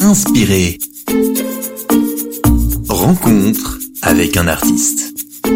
Inspiré. Rencontre avec un artiste.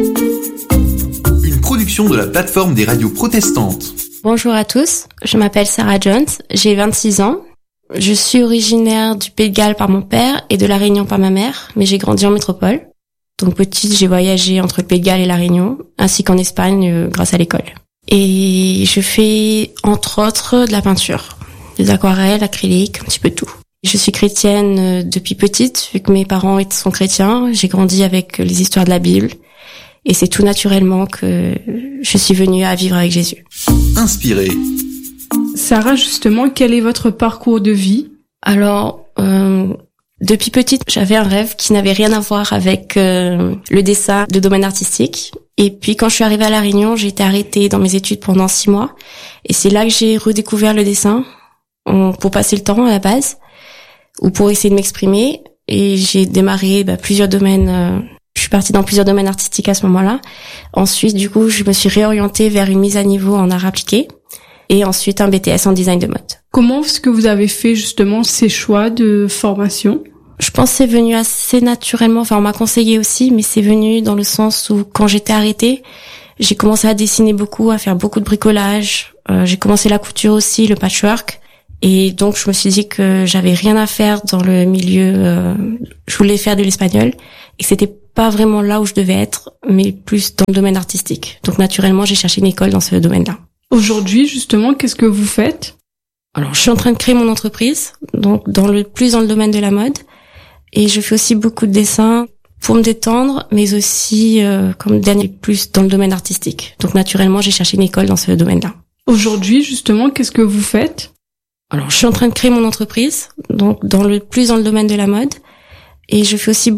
Une production de la plateforme des radios protestantes. Bonjour à tous, je m'appelle Sarah Jones, j'ai 26 ans. Je suis originaire du Pays de Galles par mon père et de La Réunion par ma mère, mais j'ai grandi en métropole. Donc petite, j'ai voyagé entre le Pays de Galles et La Réunion, ainsi qu'en Espagne grâce à l'école. Et je fais entre autres de la peinture, des aquarelles, acryliques, un petit peu de tout. Je suis chrétienne depuis petite, vu que mes parents sont chrétiens. J'ai grandi avec les histoires de la Bible. Et c'est tout naturellement que je suis venue à vivre avec Jésus. Inspiré. Sarah, justement, quel est votre parcours de vie? Alors, depuis petite, j'avais un rêve qui n'avait rien à voir avec le dessin, le domaine artistique. Et puis, quand je suis arrivée à La Réunion, j'ai été arrêtée dans mes études pendant 6 mois. Et c'est là que j'ai redécouvert le dessin, pour passer le temps à la base, ou pour essayer de m'exprimer. Et j'ai démarré plusieurs domaines. Je suis partie dans plusieurs domaines artistiques à ce moment-là. Ensuite, du coup, je me suis réorientée vers une mise à niveau en art appliqué. Et ensuite, un BTS en design de mode. Comment est-ce que vous avez fait justement ces choix de formation? Je pense que c'est venu assez naturellement. Enfin, on m'a conseillé aussi, mais c'est venu dans le sens où, quand j'étais arrêtée, j'ai commencé à dessiner beaucoup, à faire beaucoup de bricolage. J'ai commencé la couture aussi, le patchwork. Et donc, je me suis dit que j'avais rien à faire dans le milieu. Je voulais faire de l'espagnol. Et c'était pas vraiment là où je devais être, mais plus dans le domaine artistique. Donc, naturellement, j'ai cherché une école dans ce domaine-là. Aujourd'hui, justement, qu'est-ce que vous faites? Alors, je suis en train de créer mon entreprise, donc plus dans le domaine de la mode. Et je fais aussi beaucoup de dessins pour me détendre, mais aussi, comme dernier, plus dans le domaine artistique. Donc, naturellement, j'ai cherché une école dans ce domaine-là. Aujourd'hui, justement, qu'est-ce que vous faites? Alors, je suis en train de créer mon entreprise, donc plus dans le domaine de la mode. Et je fais aussi